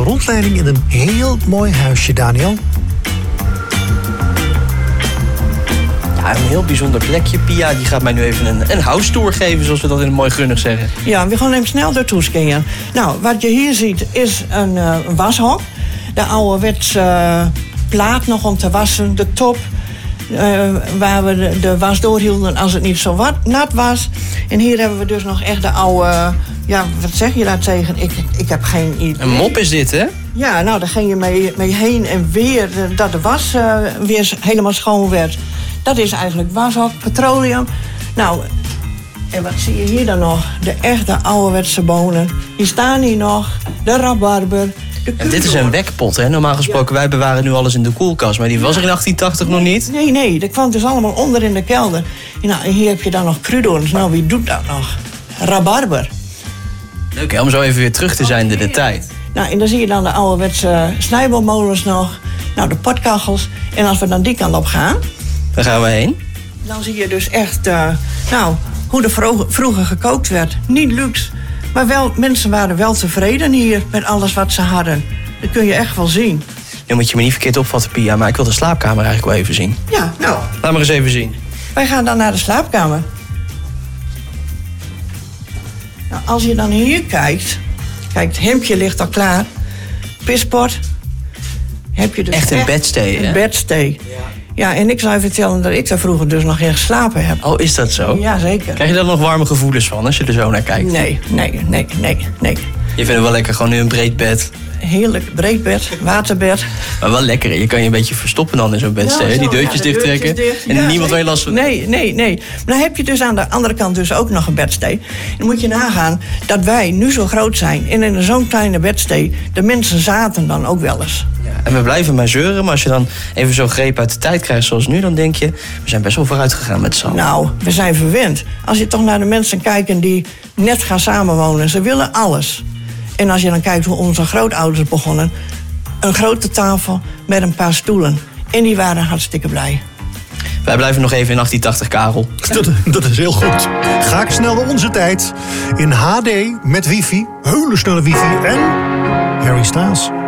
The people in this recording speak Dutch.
rondleiding in een heel mooi huisje, Daniel. Ja, een heel bijzonder plekje. Pia die gaat mij nu even een house tour geven, zoals we dat in een mooi gunnig zeggen. Ja, we gaan hem snel doortoe skiën. Nou, wat je hier ziet is een washok. De ouderwetse plaat nog om te wassen, de top. Waar we de was doorhielden als het niet zo nat was. En hier hebben we dus nog echt de oude... Ja, wat zeg je daar tegen? Ik heb geen idee. Een mop is dit, hè? Ja, nou, daar ging je mee heen en weer dat de was weer helemaal schoon werd. Dat is eigenlijk washok, petroleum. Nou, en wat zie je hier dan nog? De echte ouderwetse bonen. Die staan hier nog. De rabarber. En dit is een wekpot, hè? Normaal gesproken, wij bewaren nu alles in de koelkast. Maar die was er in 1880 nog niet? Nee, dat kwam dus allemaal onder in de kelder. Nou, en hier heb je dan nog crudo's. Nou, wie doet dat nog? Rabarber. Leuk, hè? Om zo even weer terug te zijn in de tijd. Nou, en dan zie je dan de ouderwetse snijboolmolens nog. Nou, de potkachels. En als we dan die kant op gaan... Waar gaan we heen? Dan zie je dus echt, hoe er vroeger gekookt werd. Niet luxe, maar wel, mensen waren wel tevreden hier met alles wat ze hadden. Dat kun je echt wel zien. Nu moet je me niet verkeerd opvatten, Pia, maar ik wil de slaapkamer eigenlijk wel even zien. Ja, nou. Laat maar eens even zien. Wij gaan dan naar de slaapkamer. Nou, als je dan hier kijkt, het hemdje ligt al klaar. Pispot. Heb je dus echt een bedstee, hè? Een bedstee. Ja, en ik zou je vertellen dat ik daar vroeger dus nog in geslapen heb. Oh, is dat zo? Ja, zeker. Krijg je daar nog warme gevoelens van als je er zo naar kijkt? Nee. Je vindt het wel lekker, gewoon nu een breed bed. Heerlijk, breed bed, waterbed. Maar wel lekker, je kan je een beetje verstoppen dan in zo'n bedstee. Ja, die deurtjes dicht trekken. En niemand weet last van. Nee. Maar dan heb je dus aan de andere kant dus ook nog een bedstee. Dan moet je nagaan dat wij nu zo groot zijn. En in zo'n kleine bedstee, de mensen zaten dan ook wel eens. Ja, en we blijven maar zeuren, maar als je dan even zo'n greep uit de tijd krijgt zoals nu, dan denk je, we zijn best wel vooruit gegaan met z'n allen. Nou, we zijn verwend. Als je toch naar de mensen kijkt die net gaan samenwonen, ze willen alles. En als je dan kijkt hoe onze grootouders begonnen, een grote tafel met een paar stoelen. En die waren hartstikke blij. Wij blijven nog even in 1880, Karel. Dat is heel goed. Ga ik snel naar onze tijd. In HD met wifi, hele snelle wifi en Harry Styles.